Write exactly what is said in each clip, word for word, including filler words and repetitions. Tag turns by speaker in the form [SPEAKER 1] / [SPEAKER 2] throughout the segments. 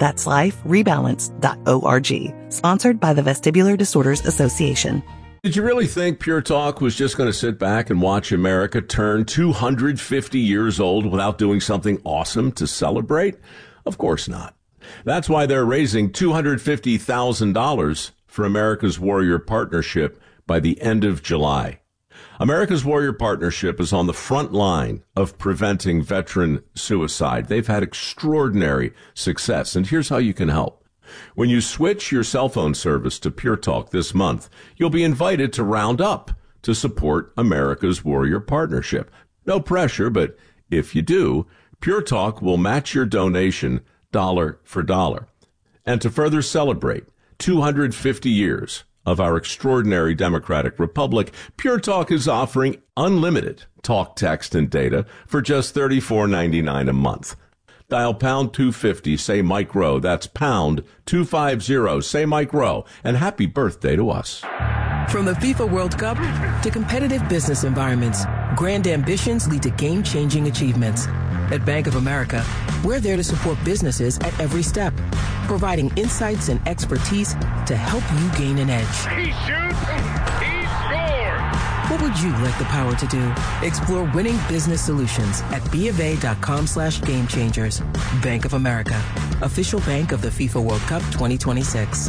[SPEAKER 1] That's life rebalance dot org. Sponsored by the Vestibular Disorders Association.
[SPEAKER 2] Did you really think Pure Talk was just going to sit back and watch America turn two hundred fifty years old without doing something awesome to celebrate? Of course not. That's why they're raising two hundred fifty thousand dollars for America's Warrior Partnership by the end of July. America's Warrior Partnership is on the front line of preventing veteran suicide. They've had extraordinary success, and here's how you can help. When you switch your cell phone service to Pure Talk this month, you'll be invited to round up to support America's Warrior Partnership. No pressure, but if you do, Pure Talk will match your donation dollar for dollar. And to further celebrate two hundred fifty years of our extraordinary democratic republic, Pure Talk is offering unlimited talk, text, and data for just thirty-four ninety-nine a month. Dial pound two fifty, say Mike Rowe. That's pound two fifty, say Mike Rowe. And happy birthday to us.
[SPEAKER 3] From the FIFA World Cup to competitive business environments, grand ambitions lead to game-changing achievements. At Bank of America, we're there to support businesses at every step, providing insights and expertise to help you gain an edge.
[SPEAKER 4] He shoots, he scores!
[SPEAKER 3] What would you like the power to do? Explore winning business solutions at bofa.com slash game changers. Bank of America, official bank of the FIFA World Cup twenty twenty-six.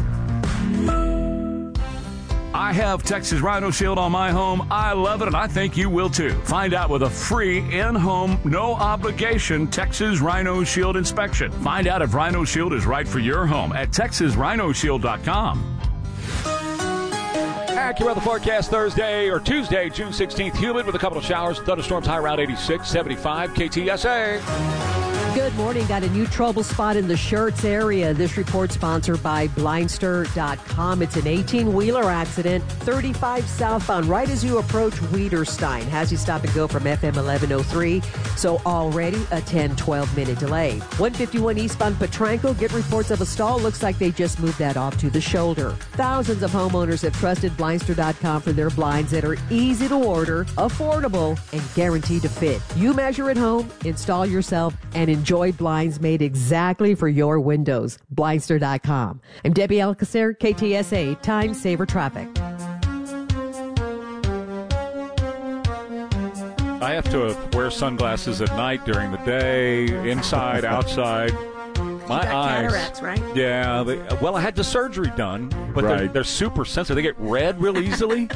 [SPEAKER 5] I have Texas Rhino Shield on my home. I love it, and I think you will too. Find out with a free in-home, no-obligation Texas Rhino Shield inspection. Find out if Rhino Shield is right for your home at texas rhino shield dot com.
[SPEAKER 6] AccuWeather forecast Thursday or Tuesday, June sixteenth. Humid with a couple of showers, thunderstorms, high around eighty-six, seventy-five. K T S A.
[SPEAKER 7] Good morning. Got a new trouble spot in the Schertz area. This report sponsored by Blindster dot com. It's an eighteen-wheeler accident, thirty-five southbound, right as you approach Wiederstein. Has you stop and go from F M eleven oh three, so already a ten, twelve minute delay. one fifty-one eastbound Petranco, get reports of a stall. Looks like they just moved that off to the shoulder. Thousands of homeowners have trusted Blindster dot com for their blinds that are easy to order, affordable, and guaranteed to fit. You measure at home, install yourself, and enjoy Enjoy blinds made exactly for your windows. Blindster dot com. I'm Debbie Alcacer, K T S A, Time Saver Traffic.
[SPEAKER 6] I have to wear sunglasses at night, during the day, inside, outside. My
[SPEAKER 8] you got
[SPEAKER 6] eyes.
[SPEAKER 8] Cataracts, right?
[SPEAKER 6] Yeah. They, well, I had the surgery done, but
[SPEAKER 9] Right.
[SPEAKER 6] they're, they're super sensitive. They get red real easily.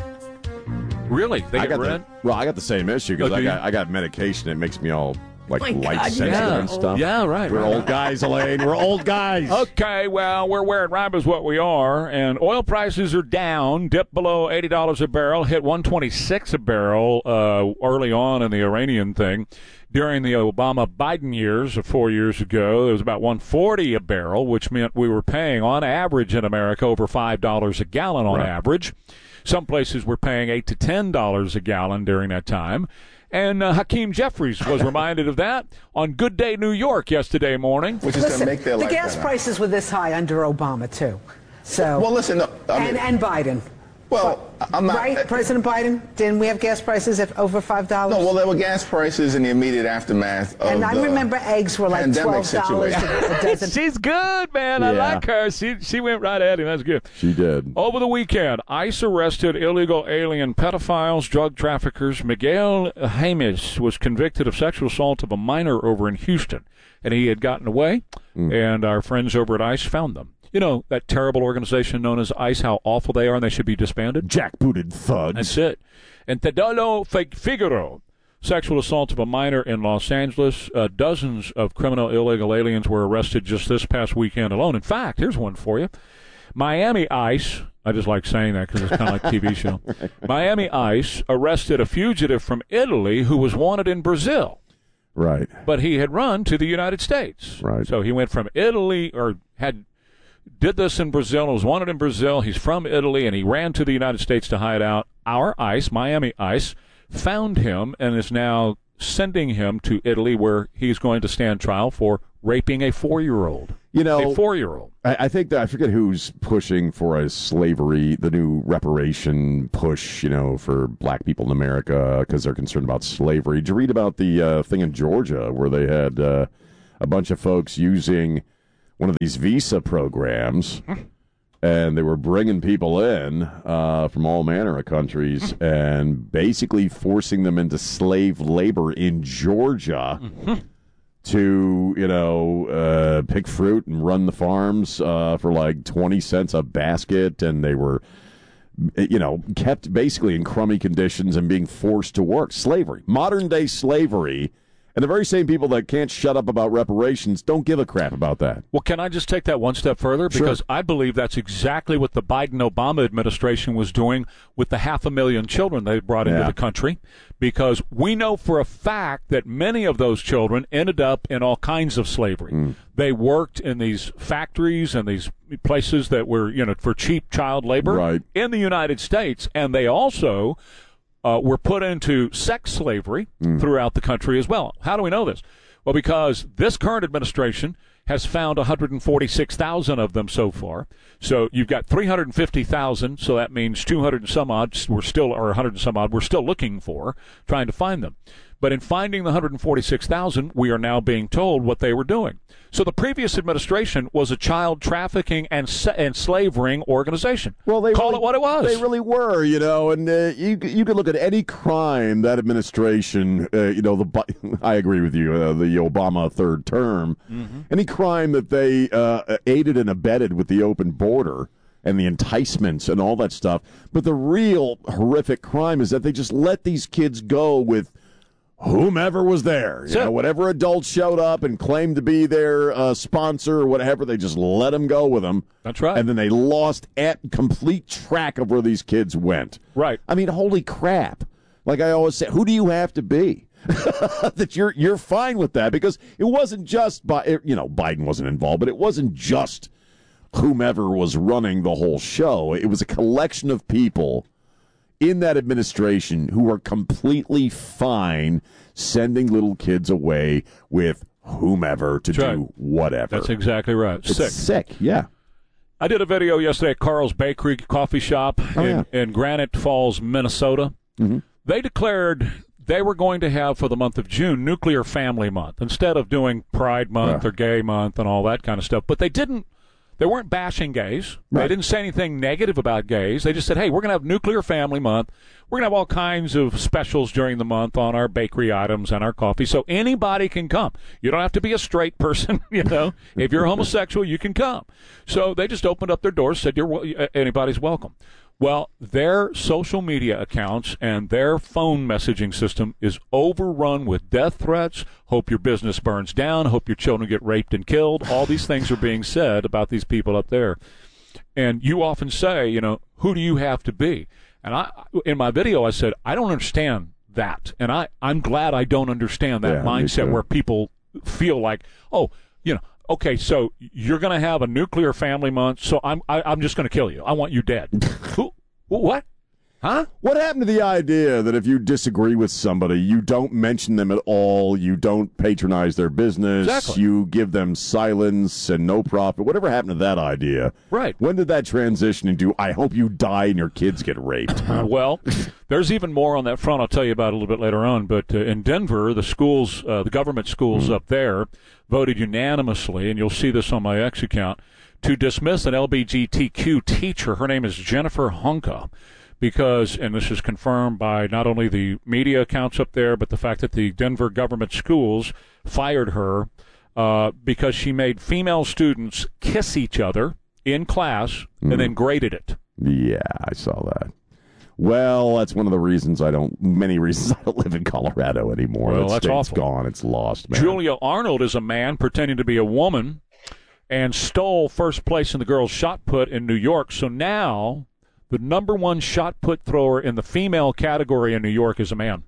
[SPEAKER 6] Really? They
[SPEAKER 9] I
[SPEAKER 6] get
[SPEAKER 9] got
[SPEAKER 6] red?
[SPEAKER 9] the, well, I got the same issue because
[SPEAKER 6] Oh,
[SPEAKER 9] I
[SPEAKER 6] do
[SPEAKER 9] got
[SPEAKER 6] you?
[SPEAKER 9] I got medication. It makes me all like
[SPEAKER 7] My
[SPEAKER 9] light
[SPEAKER 7] God,
[SPEAKER 9] sensitive
[SPEAKER 6] yeah.
[SPEAKER 9] and stuff.
[SPEAKER 6] Yeah, right.
[SPEAKER 9] We're
[SPEAKER 6] right.
[SPEAKER 9] old guys, Elaine. We're old guys.
[SPEAKER 6] Okay, well, we're wearing rhyme is what we are, and oil prices are down, dipped below eighty dollars a barrel, hit one twenty-six a barrel uh, early on in the Iranian thing. During the Obama-Biden years, of four years ago, it was about one forty a barrel, which meant we were paying, on average in America, over five dollars a gallon on
[SPEAKER 9] Right.
[SPEAKER 6] average. Some places were paying eight to ten dollars a gallon during that time. And uh, Hakeem Jeffries was reminded of that on Good Day New York yesterday morning.
[SPEAKER 10] Which is going to make their
[SPEAKER 8] the
[SPEAKER 10] life
[SPEAKER 8] gas
[SPEAKER 10] better.
[SPEAKER 8] prices were this high under Obama, too. So,
[SPEAKER 10] Well, listen, no, I mean,
[SPEAKER 8] and, and Biden.
[SPEAKER 10] well, I'm not.
[SPEAKER 8] Right, President Biden? Didn't we have gas prices at over five dollars?
[SPEAKER 10] No, well, there were gas prices in the immediate aftermath of
[SPEAKER 8] and I
[SPEAKER 10] the
[SPEAKER 8] remember eggs were like
[SPEAKER 10] pandemic
[SPEAKER 8] twelve dollars
[SPEAKER 10] situation.
[SPEAKER 8] a dozen.
[SPEAKER 6] She's good, man. I
[SPEAKER 9] Yeah.
[SPEAKER 6] like her. She she went right at him. That's good.
[SPEAKER 9] She did.
[SPEAKER 6] Over the weekend, ICE arrested illegal alien pedophiles, drug traffickers. Miguel James was convicted of sexual assault of a minor over in Houston, and he had gotten away,
[SPEAKER 9] Mm.
[SPEAKER 6] and our friends over at ICE found them. You know, that terrible organization known as ICE, how awful they are, and they should be disbanded?
[SPEAKER 9] Jackbooted thugs.
[SPEAKER 6] That's it. And Tedolo Figueroa, sexual assault of a minor in Los Angeles. Uh, dozens of criminal illegal aliens were arrested just this past weekend alone. In fact, here's one for you. Miami ICE, I just like saying that because it's kind of like a T V show. Miami ICE arrested a fugitive from Italy who was wanted in Brazil.
[SPEAKER 9] Right.
[SPEAKER 6] But he had run to the United States.
[SPEAKER 9] Right.
[SPEAKER 6] So he went from Italy, or had did this in Brazil, was wanted in Brazil. He's from Italy, and he ran to the United States to hide out. Our ICE, Miami ICE, found him and is now sending him to Italy, where he's going to stand trial for raping a four-year-old.
[SPEAKER 9] You know,
[SPEAKER 6] a four-year-old.
[SPEAKER 9] I, I think that I forget who's pushing for a slavery, the new reparation push, you know, for black people in America because they're concerned about slavery. Did you read about the uh, thing in Georgia where they had uh, a bunch of folks using one of these visa programs, and they were bringing people in uh, from all manner of countries and basically forcing them into slave labor in Georgia mm-hmm. to, you know, uh, pick fruit and run the farms uh, for like twenty cents a basket, and they were, you know, kept basically in crummy conditions and being forced to work. Slavery, modern-day slavery. And the very same people that can't shut up about reparations don't give a crap about that.
[SPEAKER 6] Well, can I just take that one step further? Because sure. I believe that's exactly what the Biden-Obama administration was doing with the half a million children they brought into
[SPEAKER 9] yeah.
[SPEAKER 6] the country. Because we know for a fact that many of those children ended up in all kinds of slavery. Mm. They worked in these factories and these places that were, you know, for cheap child labor
[SPEAKER 9] right.
[SPEAKER 6] in the United States. And they also... Uh, were put into sex slavery mm. throughout the country as well. How do we know this? Well, because this current administration has found one hundred forty-six thousand of them so far. So you've got three hundred fifty thousand, so that means two hundred and some odd we're still, or one hundred and some odd we're still looking for, trying to find them. But in finding the one hundred forty-six thousand, we are now being told what they were doing. So the previous administration was a child trafficking and and slavering organization.
[SPEAKER 9] Well, they
[SPEAKER 6] call
[SPEAKER 9] really,
[SPEAKER 6] it what it was.
[SPEAKER 9] They really were, you know. And uh, you you could look at any crime that administration, uh, you know, the I agree with you, uh, the Obama third term, mm-hmm. any crime that they uh, aided and abetted with the open border and the enticements and all that stuff. But the real horrific crime is that they just let these kids go with whomever was there. You
[SPEAKER 6] so,
[SPEAKER 9] know, whatever adult showed up and claimed to be their uh, sponsor or whatever, they just let them go with them.
[SPEAKER 6] That's right.
[SPEAKER 9] And then they lost at complete track of where these kids went.
[SPEAKER 6] Right.
[SPEAKER 9] I mean, holy crap. Like I always say, who do you have to be? that you're you're fine with that? Because it wasn't just, by, you know, Biden wasn't involved, but it wasn't just whomever was running the whole show. It was a collection of people in that administration who are completely fine sending little kids away with whomever to
[SPEAKER 6] That's
[SPEAKER 9] do
[SPEAKER 6] right.
[SPEAKER 9] whatever.
[SPEAKER 6] That's exactly right.
[SPEAKER 9] It's
[SPEAKER 6] sick.
[SPEAKER 9] sick, yeah.
[SPEAKER 6] I did a video yesterday at Carl's Bakery Coffee Shop
[SPEAKER 9] oh,
[SPEAKER 6] in,
[SPEAKER 9] yeah.
[SPEAKER 6] in Granite Falls, Minnesota.
[SPEAKER 9] Mm-hmm.
[SPEAKER 6] They declared they were going to have for the month of June Nuclear Family Month instead of doing Pride Month
[SPEAKER 9] yeah.
[SPEAKER 6] or Gay Month and all that kind of stuff. But they didn't. They weren't bashing gays.
[SPEAKER 9] Right.
[SPEAKER 6] They didn't say anything negative about gays. They just said, hey, we're going to have Nuclear Family Month. We're going to have all kinds of specials during the month on our bakery items and our coffee, so anybody can come. You don't have to be a straight person, you know. If you're homosexual, you can come. So they just opened up their doors, said you're anybody's welcome. Well, their social media accounts and their phone messaging system is overrun with death threats. Hope your business burns down. Hope your children get raped and killed. All these things are being said about these people up there. And you often say, you know, who do you have to be? And I, in my video, I said, I don't understand that. And I, I'm glad I don't understand that
[SPEAKER 9] yeah,
[SPEAKER 6] mindset where people feel like, oh, you know, okay, so you're going to have a nuclear family month, so I'm I, I'm just going to kill you. I want you dead. Who? What? Huh?
[SPEAKER 9] What happened to the idea that if you disagree with somebody, you don't mention them at all, you don't patronize their business,
[SPEAKER 6] exactly.
[SPEAKER 9] you give them silence and no profit? Whatever happened to that idea?
[SPEAKER 6] Right.
[SPEAKER 9] When did that transition into, I hope you die and your kids get raped?
[SPEAKER 6] Uh, well, there's even more on that front I'll tell you about a little bit later on. But uh, in Denver, the schools, uh, the government schools mm-hmm. up there voted unanimously, and you'll see this on my X account, to dismiss an L G B T Q teacher. Her name is Jennifer Honka. Because, and this is confirmed by not only the media accounts up there, but the fact that the Denver government schools fired her uh, because she made female students kiss each other in class mm. and then graded it.
[SPEAKER 9] Yeah, I saw that. Well, that's one of the reasons I don't, many reasons I don't live in Colorado anymore.
[SPEAKER 6] Well,
[SPEAKER 9] that
[SPEAKER 6] that's
[SPEAKER 9] state's
[SPEAKER 6] awful.
[SPEAKER 9] gone. It's lost, man.
[SPEAKER 6] Julia Arnold is a man pretending to be a woman and stole first place in the girls' shot put in New York. So now the number one shot put thrower in the female category in New York is a man.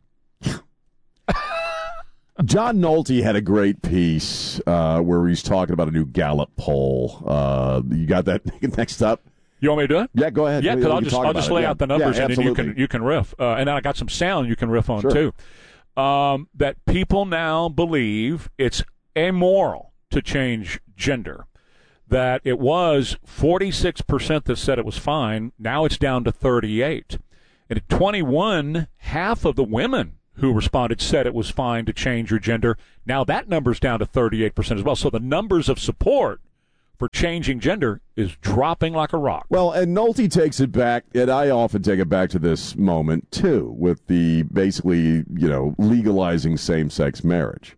[SPEAKER 9] John Nolte had a great piece uh, where he's talking about a new Gallup poll. Uh, you got that next up?
[SPEAKER 6] You want me to do it?
[SPEAKER 9] Yeah, go ahead.
[SPEAKER 6] Yeah, because I'll just I'll just lay
[SPEAKER 9] yeah.
[SPEAKER 6] out the numbers
[SPEAKER 9] yeah,
[SPEAKER 6] and then you can you can riff. Uh, and then I got some sound you can riff on
[SPEAKER 9] sure.
[SPEAKER 6] too. Um, that people now believe it's immoral to change gender. That it was forty-six percent that said it was fine. Now it's down to thirty-eight. And at twenty-one, half of the women who responded said it was fine to change your gender. Now that number's down to thirty-eight percent as well. So the numbers of support for changing gender is dropping like a rock.
[SPEAKER 9] Well, and Nolte takes it back, and I often take it back to this moment, too, with the basically, you know, legalizing same-sex marriage,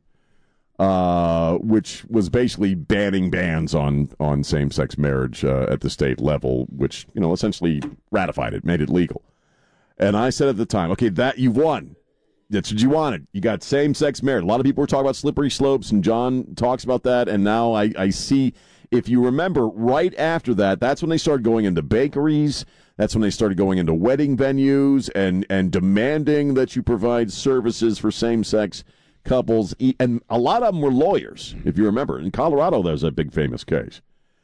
[SPEAKER 9] uh, which was basically banning bans on, on same-sex marriage uh, at the state level, which, you know, essentially ratified it, made it legal. And I said at the time, okay, that you've won. That's what you wanted. You got same-sex marriage. A lot of people were talking about slippery slopes, and John talks about that, and now I, I see... If you remember, right after that, that's when they started going into bakeries. That's when they started going into wedding venues and, and demanding that you provide services for same-sex couples. And a lot of them were lawyers, if you remember. In Colorado, there's a big famous case.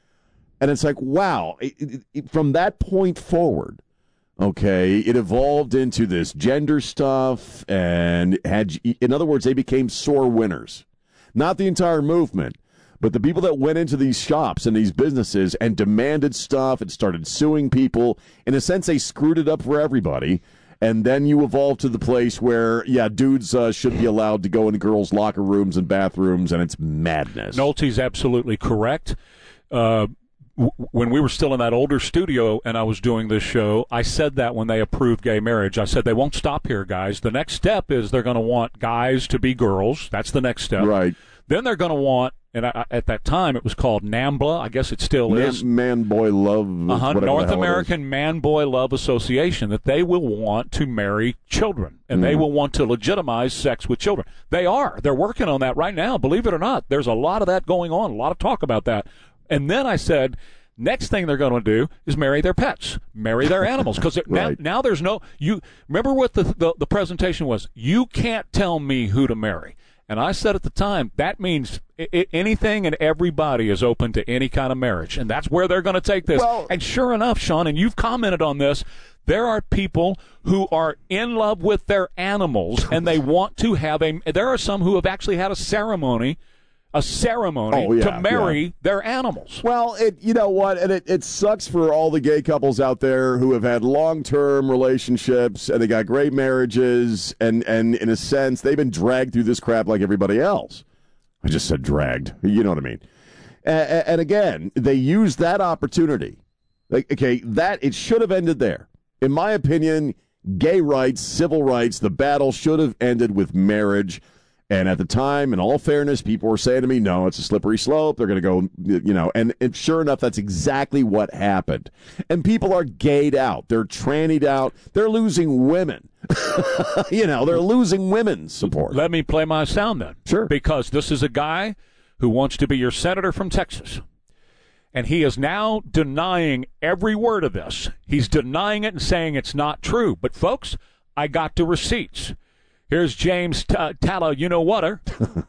[SPEAKER 9] And it's like, wow, it, it, from that point forward, okay, it evolved into this gender stuff and had, in other words, they became sore winners. Not the entire movement. But the people that went into these shops and these businesses and demanded stuff and started suing people, in a sense, they screwed it up for everybody. And then you evolve to the place where, yeah, dudes uh, should be allowed to go into girls' locker rooms and bathrooms, and it's madness.
[SPEAKER 6] Nolte's absolutely correct. Uh, w- when we were still in that older studio and I was doing this show, I said that when they approved gay marriage. I said they won't stop here, guys. The next step is they're going to want guys to be girls. That's the next step.
[SPEAKER 9] Right.
[SPEAKER 6] Then they're going to want, and I, at that time it was called NAMBLA. I guess it still
[SPEAKER 9] Man,
[SPEAKER 6] is.
[SPEAKER 9] Man-Boy Love.
[SPEAKER 6] Uh-huh, North American
[SPEAKER 9] it
[SPEAKER 6] Man-Boy Love Association, that they will want to marry children, and mm. they will want to legitimize sex with children. They are. They're working on that right now, believe it or not. There's a lot of that going on, a lot of talk about that. And then I said, next thing they're going to do is marry their pets, marry their animals, because right. now, now there's no, you remember what the, the, the presentation was? You can't tell me who to marry. And I said at the time, that means I- anything and everybody is open to any kind of marriage. And that's where they're going to take this.
[SPEAKER 9] Well,
[SPEAKER 6] and sure enough, Sean, and you've commented on this, there are people who are in love with their animals and they want to have a, there are some who have actually had a ceremony, a ceremony
[SPEAKER 9] oh, yeah,
[SPEAKER 6] to marry
[SPEAKER 9] yeah.
[SPEAKER 6] their animals.
[SPEAKER 9] Well, it you know what, and it, it sucks for all the gay couples out there who have had long-term relationships and they got great marriages, and, and in a sense, they've been dragged through this crap like everybody else. I just said dragged. You know what I mean? And, and again, they used that opportunity. Like, okay, that it should have ended there. In my opinion, gay rights, civil rights, the battle should have ended with marriage. And at the time, in all fairness, people were saying to me, no, it's a slippery slope. They're going to go, you know, and, and sure enough, that's exactly what happened. And people are gayed out. They're trannied out. They're losing women. you know, they're losing women's support.
[SPEAKER 6] Let me play my sound then.
[SPEAKER 9] Sure.
[SPEAKER 6] Because this is a guy who wants to be your senator from Texas. And he is now denying every word of this. He's denying it and saying it's not true. But, folks, I got the receipts. Here's James T- Talla, you-know-whatter,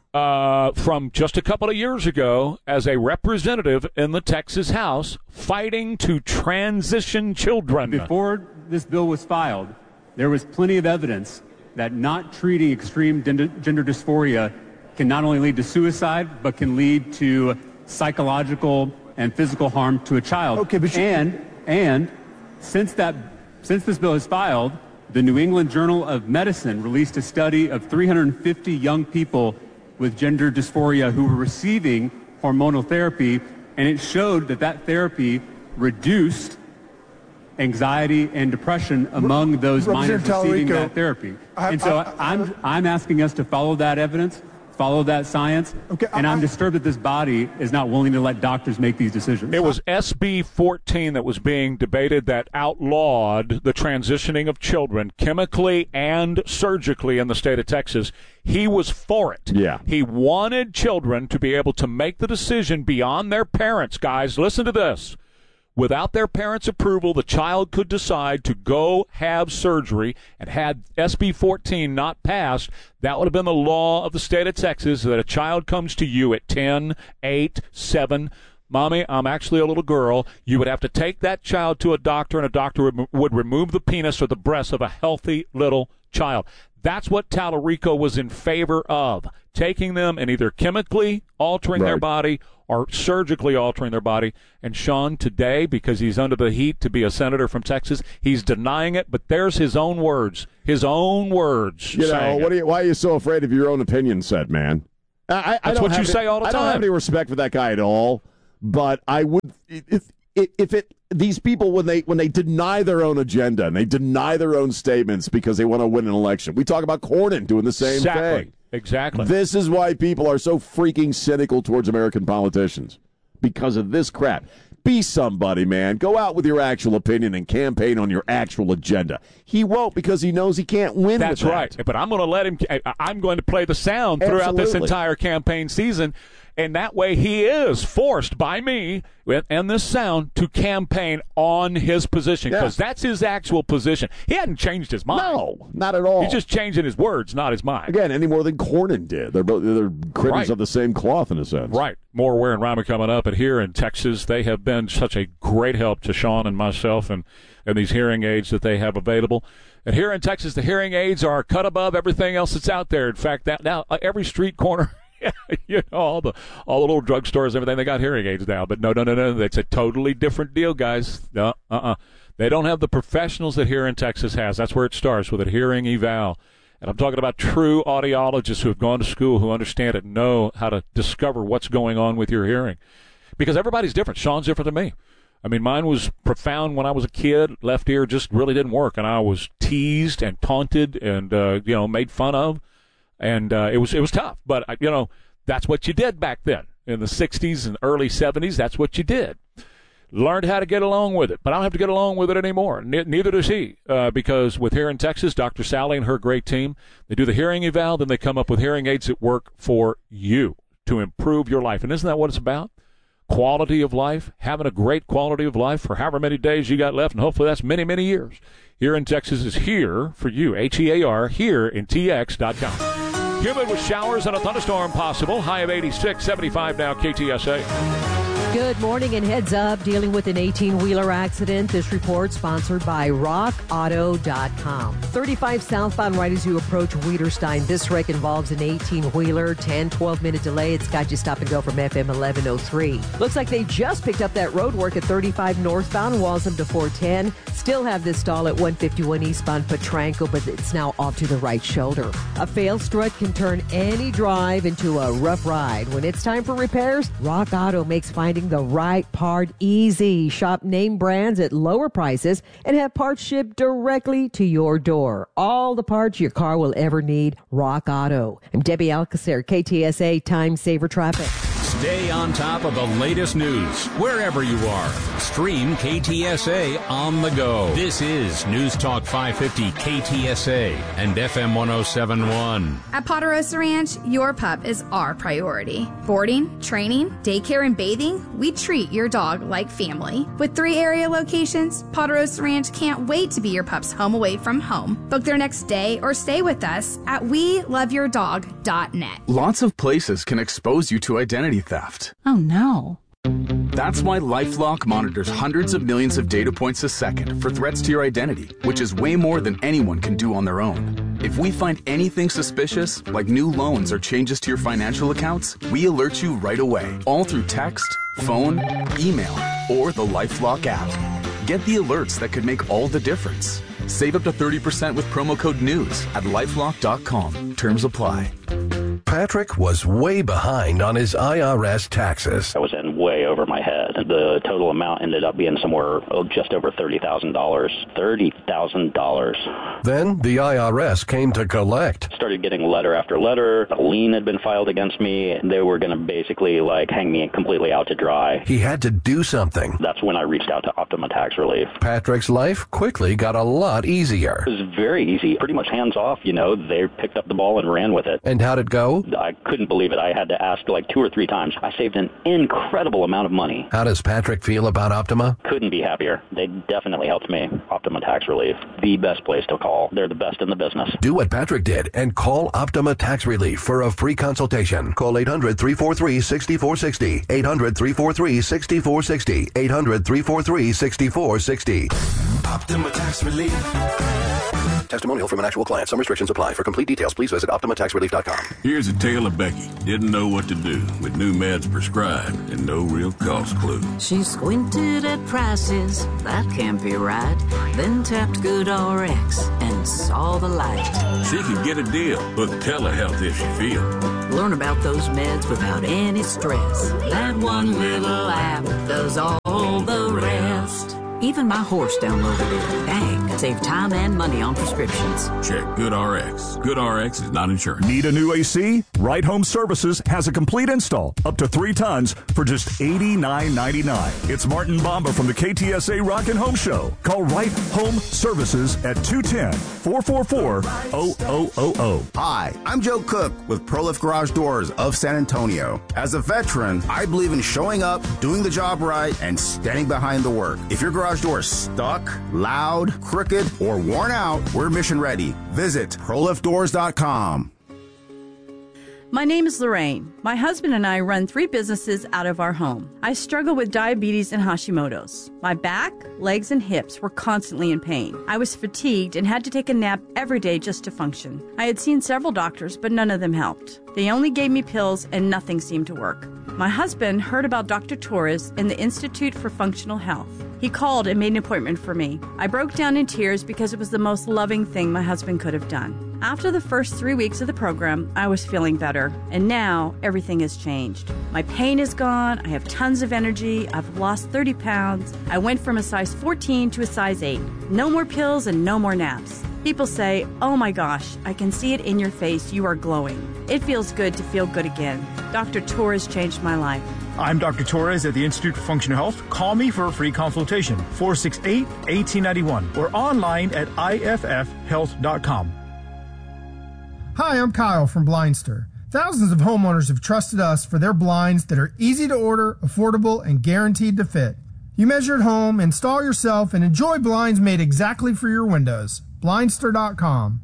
[SPEAKER 6] uh, from just a couple of years ago as a representative in the Texas House fighting to transition children.
[SPEAKER 11] Before this bill was filed, there was plenty of evidence that not treating extreme gender, gender dysphoria can not only lead to suicide, but can lead to psychological and physical harm to a child.
[SPEAKER 12] Okay, but you-
[SPEAKER 11] and and since that since this bill is filed, the New England Journal of Medicine released a study of three hundred fifty young people with gender dysphoria who were receiving hormonal therapy, and it showed that that therapy reduced anxiety and depression among those minors receiving
[SPEAKER 12] Tallarico,
[SPEAKER 11] that therapy.
[SPEAKER 12] I,
[SPEAKER 11] and so
[SPEAKER 12] I, I,
[SPEAKER 11] I'm I'm asking us to follow that evidence, follow that science,
[SPEAKER 12] okay,
[SPEAKER 11] and
[SPEAKER 12] I,
[SPEAKER 11] I'm
[SPEAKER 12] I,
[SPEAKER 11] disturbed that this body is not willing to let doctors make these decisions.
[SPEAKER 6] It was S B fourteen that was being debated that outlawed the transitioning of children chemically and surgically in the state of Texas. He was for it.
[SPEAKER 9] Yeah.
[SPEAKER 6] He wanted children to be able to make the decision beyond their parents. Guys, listen to this. Without their parents' approval, the child could decide to go have surgery, and had S B fourteen not passed, that would have been the law of the state of Texas, that a child comes to you at ten, eight, seven, Mommy, I'm actually a little girl. You would have to take that child to a doctor, and a doctor would, would remove the penis or the breast of a healthy little child. That's what Tallarico was in favor of, taking them and either chemically altering
[SPEAKER 9] right.
[SPEAKER 6] their body or surgically altering their body. And Sean, today, because he's under the heat to be a senator from Texas, he's denying it, but there's his own words. His own words.
[SPEAKER 9] You know, what are you, why are you so afraid of your own opinion set, man? I, I
[SPEAKER 6] That's
[SPEAKER 9] don't
[SPEAKER 6] what you
[SPEAKER 9] have
[SPEAKER 6] say
[SPEAKER 9] any,
[SPEAKER 6] all the
[SPEAKER 9] I
[SPEAKER 6] time.
[SPEAKER 9] don't have any respect for that guy at all. But I would if if it these people when they when they deny their own agenda and they deny their own statements because they want to win an election. We talk about Cornyn doing the same
[SPEAKER 6] exactly.
[SPEAKER 9] thing.
[SPEAKER 6] Exactly.
[SPEAKER 9] This is why people are so freaking cynical towards American politicians because of this crap. Be somebody, man. Go out with your actual opinion and campaign on your actual agenda. He won't because he knows he can't win.
[SPEAKER 6] That's
[SPEAKER 9] with
[SPEAKER 6] right.
[SPEAKER 9] that.
[SPEAKER 6] But I'm going to let him. I'm going to play the sound throughout
[SPEAKER 9] Absolutely.
[SPEAKER 6] this entire campaign season, and that way he is forced by me and this sound to campaign on his position because
[SPEAKER 9] Yeah.
[SPEAKER 6] that's his actual position. He hadn't changed his mind.
[SPEAKER 9] No, not at all.
[SPEAKER 6] He's just changing his words, not his mind.
[SPEAKER 9] Again, any more than Cornyn did. They're both they're critters
[SPEAKER 6] Right.
[SPEAKER 9] of the same cloth in a sense.
[SPEAKER 6] Right. More Ware and Rima coming up. And here in Texas, they have been such a great help to Sean and myself and, and these hearing aids that they have available. And here in Texas, the hearing aids are cut above everything else that's out there. In fact, that now uh, every street corner, you know, all the all the little drugstores, everything, they got hearing aids now. But no, no, no, no. It's a totally different deal, guys. No, uh-uh. They don't have the professionals that here in Texas has. That's where it starts, with a hearing eval. And I'm talking about true audiologists who have gone to school, who understand it, know how to discover what's going on with your hearing. Because everybody's different. Sean's different than me. I mean, mine was profound when I was a kid. Left ear just really didn't work, and I was teased and taunted and, uh, you know, made fun of. And uh, it was it was tough. But, you know, that's what you did back then. In the sixties and early seventies, that's what you did. Learned how to get along with it, but I don't have to get along with it anymore. Ne- neither does he, uh, because with here in Texas, Doctor Sally and her great team, they do the hearing eval, then they come up with hearing aids that work for you to improve your life. And isn't that what it's about? Quality of life, having a great quality of life for however many days you got left, and hopefully that's many, many years. Here in Texas is here for you, H E A R, here in T X dot com. Humid with showers and a thunderstorm possible. High of eighty-six, seventy-five now, K T S A.
[SPEAKER 7] Good morning and heads up, dealing with an eighteen-wheeler accident. This report sponsored by rock auto dot com. thirty-five southbound right as you approach Wiederstein. This wreck involves an eighteen-wheeler, ten, twelve-minute delay. It's got you stop and go from F M eleven oh three. Looks like they just picked up that road work at thirty-five northbound, Walsham to four ten. Still have this stall at one fifty-one eastbound Potranco, but it's now off to the right shoulder. A failed strut can turn any drive into a rough ride. When it's time for repairs, Rock Auto makes finding the right part easy. Shop name brands at lower prices and have parts shipped directly to your door. All the parts your car will ever need. Rock Auto. I'm Debbie Alcacer, K T S A Time Saver Traffic.
[SPEAKER 12] Stay on top of the latest news wherever you are. Stream K T S A on the go. This is News Talk five fifty K T S A and F M one oh seven point one.
[SPEAKER 13] At Ponderosa Ranch, your pup is our priority. Boarding, training, daycare, and bathing, we treat your dog like family. With three area locations, Ponderosa Ranch can't wait to be your pup's home away from home. Book their next day or stay with us at we love your dog dot net.
[SPEAKER 14] Lots of places can expose you to identity theft.
[SPEAKER 15] Oh no.
[SPEAKER 14] That's why LifeLock monitors hundreds of millions of data points a second for threats to your identity, which is way more than anyone can do on their own. If we find anything suspicious, like new loans or changes to your financial accounts, we alert you right away, all through text, phone, email, or the LifeLock app. Get the alerts that could make all the difference. Save up to thirty percent with promo code NEWS at lifelock dot com. Terms apply.
[SPEAKER 16] Patrick was way behind on his I R S taxes.
[SPEAKER 17] I was in way over my head. The total amount ended up being somewhere oh, just over thirty thousand dollars. thirty thousand dollars.
[SPEAKER 16] Then the I R S came to collect.
[SPEAKER 17] Started getting letter after letter. A lien had been filed against me. They were going to basically like hang me completely out to dry.
[SPEAKER 16] He had to do something.
[SPEAKER 17] That's when I reached out to Optima Tax Relief.
[SPEAKER 16] Patrick's life quickly got a lot easier.
[SPEAKER 17] It was very easy. Pretty much hands off, you know. They picked up the ball and ran with it.
[SPEAKER 16] And how'd it go?
[SPEAKER 17] I couldn't believe it. I had to ask like two or three times. I saved an incredible amount of money.
[SPEAKER 16] How does Patrick feel about Optima?
[SPEAKER 17] Couldn't be happier. They definitely helped me. Optima Tax Relief, the best place to call. They're the best in the business.
[SPEAKER 16] Do what Patrick did and call Optima Tax Relief for a free consultation. Call eight hundred, three four three, six four six zero. eight hundred, three four three, six four six zero. eight hundred, three four three, six four six zero.
[SPEAKER 18] Optima Tax Relief.
[SPEAKER 16] Testimonial from an actual client. Some restrictions apply. For complete details, please visit optima tax relief dot com.
[SPEAKER 19] Here's a tale of Becky. Didn't know what to do with new meds prescribed and no real cost clue.
[SPEAKER 20] She squinted at prices, that can't be right. Then tapped GoodRx and saw the light.
[SPEAKER 19] She could get a deal. Book telehealth if she feels.
[SPEAKER 20] Learn about those meds without any stress. That one little app does all the rest. Even my horse downloaded it. Dang, save time and money on prescriptions.
[SPEAKER 19] Check GoodRx. GoodRx is not insurance.
[SPEAKER 15] Need a new A C? Right Home Services has a complete install, up to three tons, for just eighty-nine ninety-nine. It's Martin Bomba from the K T S A Rock and Home Show. Call Right Home Services at two one zero, four four four, zero zero zero zero.
[SPEAKER 21] Hi, I'm Joe Cook with ProLift Garage Doors of San Antonio. As a veteran, I believe in showing up, doing the job right, and standing behind the work. If your garage door is stuck, loud, crooked, or worn out, we're mission ready. Visit pro lift doors dot com.
[SPEAKER 22] My name is Lorraine. My husband and I run three businesses out of our home. I struggle with diabetes and Hashimoto's. My back, legs, and hips were constantly in pain. I was fatigued and had to take a nap every day just to function. I had seen several doctors, but none of them helped. They only gave me pills and nothing seemed to work. My husband heard about Doctor Torres and the Institute for Functional Health. He called and made an appointment for me. I broke down in tears because it was the most loving thing my husband could have done. After the first three weeks of the program, I was feeling better, and now everything has changed. My pain is gone, I have tons of energy, I've lost thirty pounds, I went from a size fourteen to a size eight. No more pills and no more naps. People say, oh my gosh, I can see it in your face, you are glowing. It feels good to feel good again. Doctor Torres changed my life.
[SPEAKER 23] I'm Doctor Torres at the Institute for Functional Health. Call me for a free consultation, four six eight, one eight nine one, or online at I F F health dot com.
[SPEAKER 24] Hi, I'm Kyle from Blindster. Thousands of homeowners have trusted us for their blinds that are easy to order, affordable, and guaranteed to fit. You measure at home, install yourself, and enjoy blinds made exactly for your windows. Blindster dot com.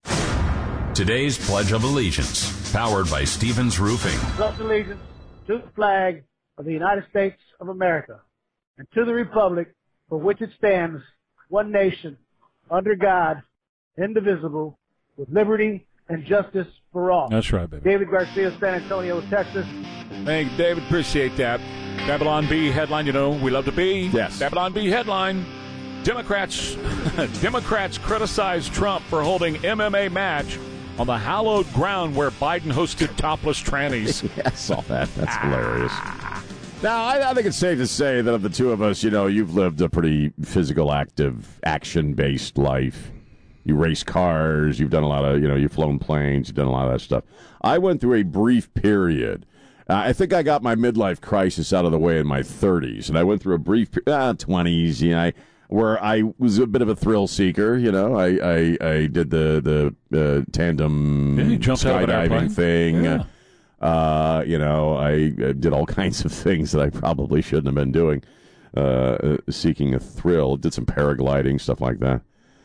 [SPEAKER 12] Today's Pledge of Allegiance, powered by Stevens Roofing.
[SPEAKER 25] Pledge allegiance to the flag of the United States of America and to the republic for which it stands, one nation, under God, indivisible, with liberty and justice for all.
[SPEAKER 6] That's right, baby.
[SPEAKER 25] David Garcia, San Antonio, Texas.
[SPEAKER 6] Thank you, David. Appreciate that. Babylon B headline, you know, we love to be.
[SPEAKER 9] Yes.
[SPEAKER 6] Babylon B headline. Democrats Democrats criticize Trump for holding M M A match on the hallowed ground where Biden hosted topless trannies.
[SPEAKER 9] Yeah, I saw that. That's hilarious. Now, I, I think it's safe to say that of the two of us, you know, you've lived a pretty physical, active, action-based life. You race cars. You've done a lot of, you know, you've flown planes. You've done a lot of that stuff. I went through a brief period. Uh, I think I got my midlife crisis out of the way in my thirties, and I went through a brief uh, twenties, you know, I, where I was a bit of a thrill seeker. You know, I I, I did the the uh, tandem
[SPEAKER 6] yeah,
[SPEAKER 9] skydiving thing.
[SPEAKER 6] Yeah.
[SPEAKER 9] Uh, you know, I uh, did all kinds of things that I probably shouldn't have been doing, uh, uh, seeking a thrill. Did some paragliding, stuff like that.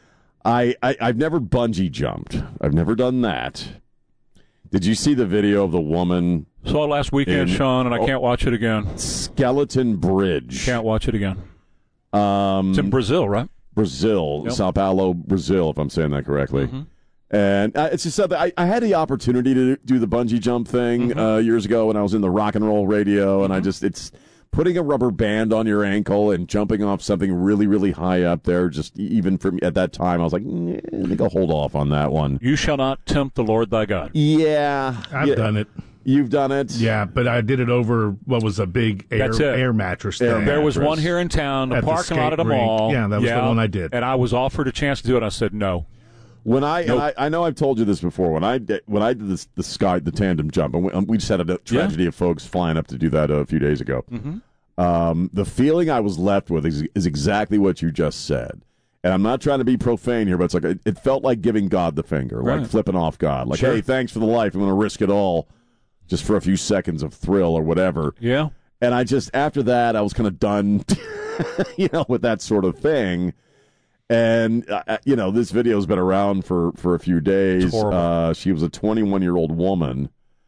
[SPEAKER 9] I, I, I've never bungee jumped. I've never done that. Did you see the video of the woman?
[SPEAKER 6] Saw it last weekend,
[SPEAKER 9] in,
[SPEAKER 6] Sean, and I
[SPEAKER 9] oh,
[SPEAKER 6] can't watch it again.
[SPEAKER 9] Skeleton Bridge.
[SPEAKER 6] Can't watch it again.
[SPEAKER 9] Um,
[SPEAKER 6] it's in Brazil, right?
[SPEAKER 9] Brazil, yep. Sao Paulo, Brazil, if I'm saying that correctly. Mm-hmm. And uh, it's just something, I, I had the opportunity to do the bungee jump thing mm-hmm. uh, years ago when I was in the rock and roll radio, mm-hmm. and I just, it's putting a rubber band on your ankle and jumping off something really, really high up there, just even for me at that time, I was like, eh, I think I'll hold off on that one.
[SPEAKER 6] You shall not tempt the Lord thy God.
[SPEAKER 9] Yeah.
[SPEAKER 26] I've
[SPEAKER 9] yeah.
[SPEAKER 26] done it.
[SPEAKER 9] You've done it?
[SPEAKER 26] Yeah, but I did it over what was a big air, air mattress thing.
[SPEAKER 6] Air there was one here in town, the
[SPEAKER 26] at
[SPEAKER 6] parking
[SPEAKER 26] the
[SPEAKER 6] lot at a
[SPEAKER 26] rink.
[SPEAKER 6] mall.
[SPEAKER 26] Yeah, that was
[SPEAKER 6] yeah,
[SPEAKER 26] the one I did.
[SPEAKER 6] And I was offered a chance to do it. I said no.
[SPEAKER 9] When I,
[SPEAKER 6] nope.
[SPEAKER 9] and I I know I've told you this before. When I did, when I did this, the sky the tandem jump, and we, um, we just had a tragedy
[SPEAKER 6] yeah.
[SPEAKER 9] of folks flying up to do that a few days ago.
[SPEAKER 6] Mm-hmm.
[SPEAKER 9] Um, the feeling I was left with is, is exactly what you just said. And I'm not trying to be profane here, but it's like it, it felt like giving God the finger,
[SPEAKER 6] right.
[SPEAKER 9] like flipping off God. Like,
[SPEAKER 6] sure.
[SPEAKER 9] hey, thanks for the life. I'm going to risk it all just for a few seconds of thrill or whatever.
[SPEAKER 6] Yeah.
[SPEAKER 9] And I just, after that, I was kind of done, you know, with that sort of thing. And, uh, you know, this video's been around for, for a few days. Uh, she was a twenty-one-year-old woman.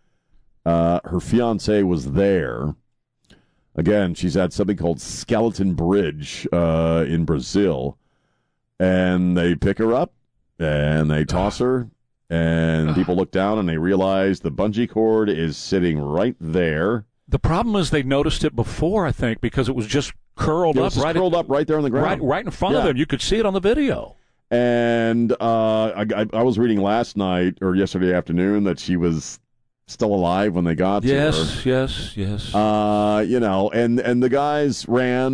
[SPEAKER 9] Uh, her fiancé was there. Again, she's at something called Skeleton Bridge uh, in Brazil. And they pick her up, and they toss her, and people look down, and they realize the bungee cord is sitting right there.
[SPEAKER 6] The problem is they noticed it before, I think, because it was just curled
[SPEAKER 9] it
[SPEAKER 6] up
[SPEAKER 9] was just
[SPEAKER 6] right
[SPEAKER 9] curled
[SPEAKER 6] at,
[SPEAKER 9] up right there on the ground,
[SPEAKER 6] right, right in front
[SPEAKER 9] yeah.
[SPEAKER 6] of them. You could see it on the video.
[SPEAKER 9] And uh, I, I, I was reading last night or yesterday afternoon that she was still alive when they got
[SPEAKER 6] yes,
[SPEAKER 9] to her.
[SPEAKER 6] Yes, yes, yes.
[SPEAKER 9] Uh, you know, and, and the guys ran